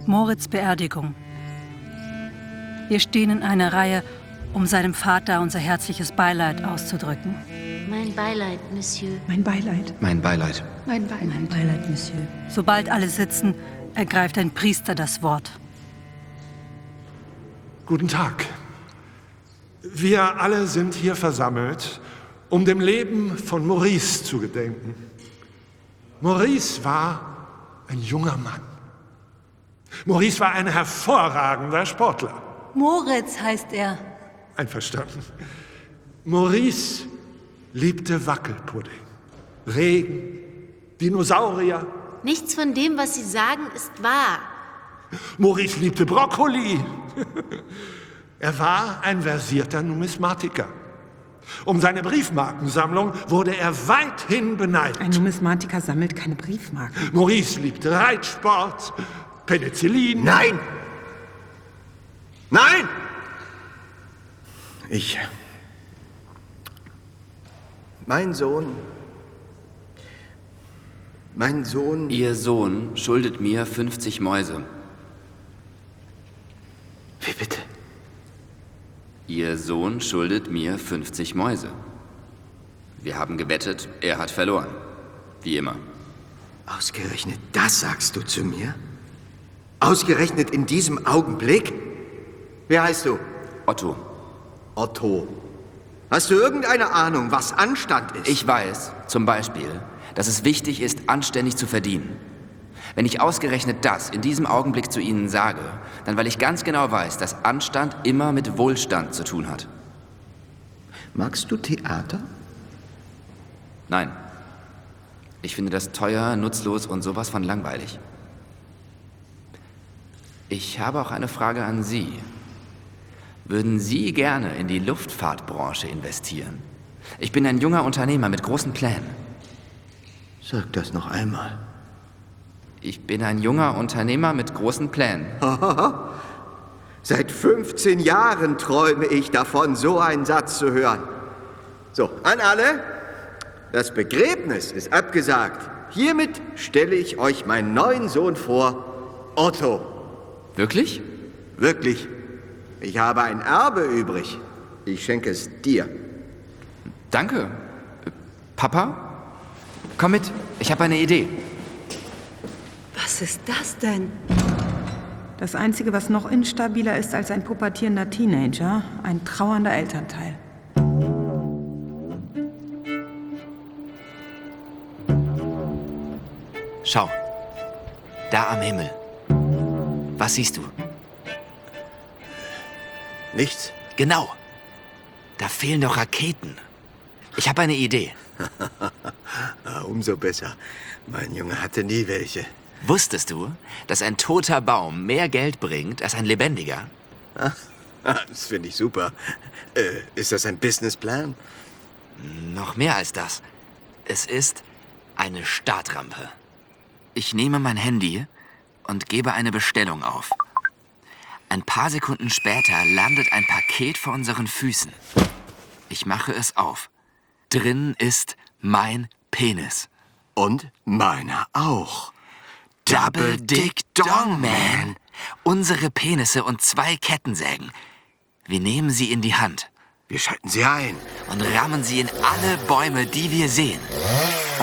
Moritz' Beerdigung. Wir stehen in einer Reihe, um seinem Vater unser herzliches Beileid auszudrücken. Mein Beileid, Monsieur. Mein Beileid. Mein Beileid. Mein Beileid. Mein Beileid, Monsieur. Sobald alle sitzen, ergreift ein Priester das Wort. Guten Tag. Wir alle sind hier versammelt, um dem Leben von Maurice zu gedenken. Maurice war ein junger Mann. Maurice war ein hervorragender Sportler. Moritz heißt er. Einverstanden. Maurice liebte Wackelpudding, Regen, Dinosaurier. Nichts von dem, was Sie sagen, ist wahr. Maurice liebte Brokkoli. Er war ein versierter Numismatiker. Um seine Briefmarkensammlung wurde er weithin beneidet. Ein Numismatiker sammelt keine Briefmarken. Maurice liebte Reitsport, Penicillin. Nein! Nein! Mein Sohn... Ihr Sohn schuldet mir 50 Mäuse. Wie bitte? Ihr Sohn schuldet mir 50 Mäuse. Wir haben gewettet, er hat verloren. Wie immer. Ausgerechnet das sagst du zu mir? Ausgerechnet in diesem Augenblick? Wie heißt du? Otto, Otto. Hast du irgendeine Ahnung, was Anstand ist? ich weiß zum Beispiel, dass es wichtig ist, anständig zu verdienen. Wenn ich ausgerechnet das in diesem Augenblick zu Ihnen sage, dann weil ich ganz genau weiß, dass Anstand immer mit Wohlstand zu tun hat. Magst du Theater? Nein. Ich finde das teuer, nutzlos und sowas von langweilig. Ich habe auch eine Frage an Sie. Würden Sie gerne in die Luftfahrtbranche investieren? Ich bin ein junger Unternehmer mit großen Plänen. Sag das noch einmal. Ich bin ein junger Unternehmer mit großen Plänen. Seit 15 Jahren träume ich davon, so einen Satz zu hören. So, an alle. Das Begräbnis ist abgesagt. Hiermit stelle ich euch meinen neuen Sohn vor, Otto. Wirklich? Wirklich. Ich habe ein Erbe übrig. Ich schenke es dir. Danke. Papa? Komm mit, ich habe eine Idee. Was ist das denn? Das Einzige, was noch instabiler ist als ein pubertierender Teenager, ein trauernder Elternteil. Schau, da am Himmel. Was siehst du? Nichts? Genau. Da fehlen doch Raketen. Ich habe eine Idee. Umso besser. Mein Junge hatte nie welche. Wusstest du, dass ein toter Baum mehr Geld bringt als ein lebendiger? Das finde ich super. Ist das ein Businessplan? Noch mehr als das. Es ist eine Startrampe. Ich nehme mein Handy und gebe eine Bestellung auf. Ein paar Sekunden später landet ein Paket vor unseren Füßen. Ich mache es auf. Drin ist mein Penis. Und meiner auch. Double Dick Dong Man. Unsere Penisse und 2 Kettensägen. Wir nehmen sie in die Hand Wir schalten sie ein. und rammen sie in alle Bäume, die wir sehen.